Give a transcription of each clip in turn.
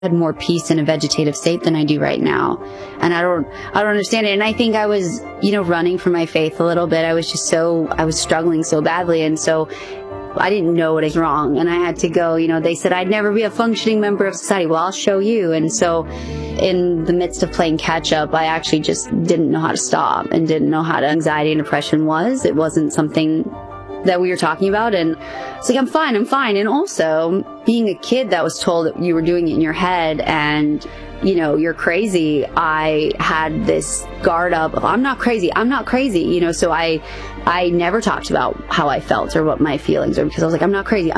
had more peace in a vegetative state than I do right now. And I don't understand it. And I think I was, running for my faith a little bit. I was struggling so badly. And so I didn't know what was wrong. And I had to go, they said I'd never be a functioning member of society. Well, I'll show you. And so in the midst of playing catch up, I actually just didn't know how to stop and didn't know how anxiety and depression was. It wasn't something that we were talking about. And it's like, I'm fine. And also being a kid that was told that you were doing it in your head and, you're crazy. I had this guard up of, I'm not crazy. So I never talked about how I felt or what my feelings were, because I was like, I'm not crazy.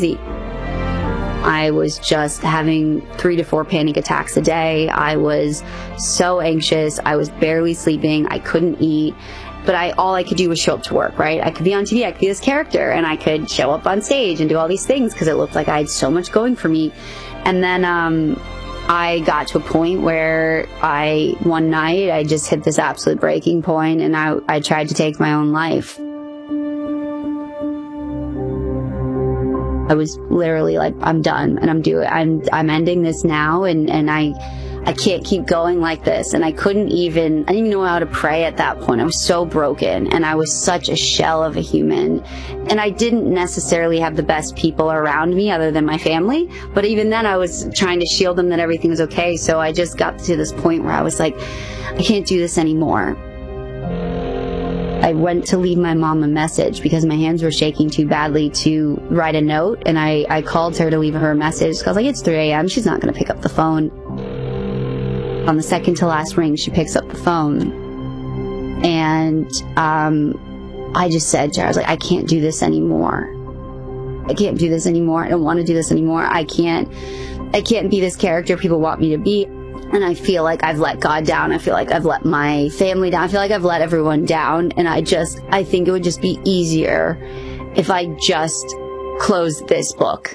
I was just having 3 to 4 panic attacks a day. I was so anxious. I was barely sleeping. I couldn't eat. But all I could do was show up to work, right? I could be on TV, I could be this character, and I could show up on stage and do all these things because it looked like I had so much going for me. And then I got to a point where one night, I just hit this absolute breaking point, and I tried to take my own life. I was literally like, I'm done, and I'm ending this now, and I can't keep going like this. And I didn't even know how to pray at that point. I was so broken, and I was such a shell of a human. And I didn't necessarily have the best people around me other than my family. But even then, I was trying to shield them that everything was okay. So I just got to this point where I was like, I can't do this anymore. I went to leave my mom a message because my hands were shaking too badly to write a note. And I called her to leave her a message because I was like, it's 3 a.m. She's not going to pick up the phone. On the second to last ring, she picks up the phone, and I just said to her, I was like, I can't do this anymore. I don't want to do this anymore. I can't be this character people want me to be. And I feel like I've let God down. I feel like I've let my family down. I feel like I've let everyone down. And I think it would just be easier if I just closed this book.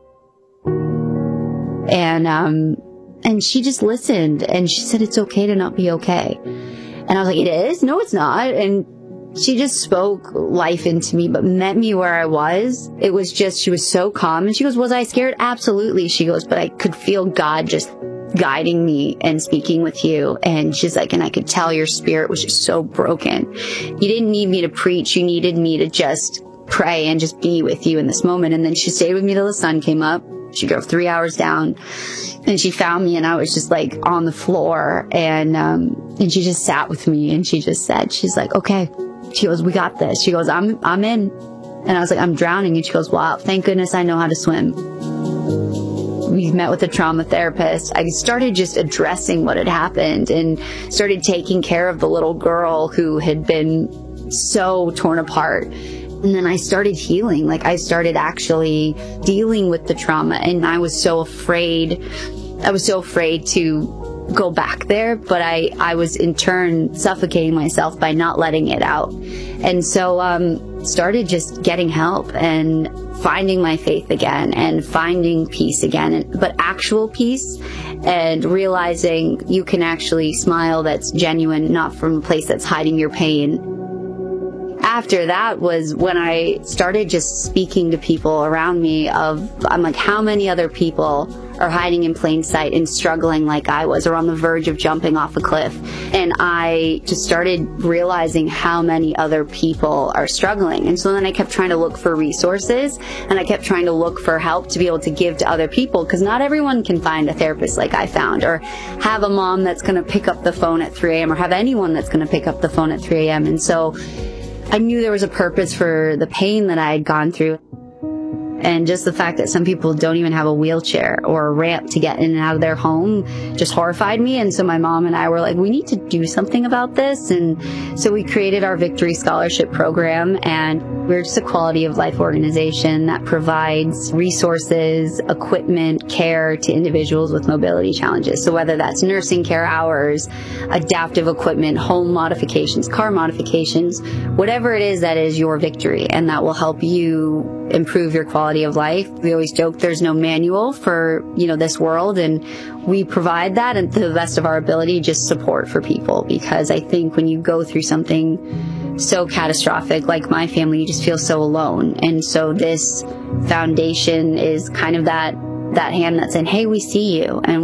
And she just listened, and she said, it's okay to not be okay. And I was like, it is? No, it's not. And she just spoke life into me, but met me where I was. It was just, she was so calm. And she goes, was I scared? Absolutely. She goes, but I could feel God just guiding me and speaking with you. And she's like, and I could tell your spirit was just so broken. You didn't need me to preach. You needed me to just pray and just be with you in this moment. And then she stayed with me till the sun came up. She drove 3 hours down, and she found me, and I was just like on the floor, and she just sat with me, and she just said, she's like, okay. She goes, we got this. She goes, I'm in. And I was like, I'm drowning. And she goes, wow, thank goodness I know how to swim. We met with a trauma therapist. I started just addressing what had happened and started taking care of the little girl who had been so torn apart. And then I started healing. Like, I started actually dealing with the trauma, and I was so afraid. I was so afraid to go back there, but I was in turn suffocating myself by not letting it out. And so started just getting help and finding my faith again and finding peace again, but actual peace, and realizing you can actually smile that's genuine, not from a place that's hiding your pain. After that was when I started just speaking to people around me I'm like, how many other people are hiding in plain sight and struggling like I was, or on the verge of jumping off a cliff? And I just started realizing how many other people are struggling. And so then I kept trying to look for resources, and I kept trying to look for help to be able to give to other people, because not everyone can find a therapist like I found, or have a mom that's going to pick up the phone at 3 a.m. or have anyone that's going to pick up the phone at 3 a.m. And so I knew there was a purpose for the pain that I had gone through. And just the fact that some people don't even have a wheelchair or a ramp to get in and out of their home just horrified me. And so my mom and I were like, we need to do something about this. And so we created our Victory Scholarship Program, and we're just a quality of life organization that provides resources, equipment, care to individuals with mobility challenges. So whether that's nursing care hours, adaptive equipment, home modifications, car modifications, whatever it is that is your victory and that will help you improve your quality of life. We always joke there's no manual for, this world, and we provide that, and to the best of our ability, just support for people. Because I think when you go through something so catastrophic like my family, you just feel so alone. And so this foundation is kind of that that hand that's saying, hey, we see you and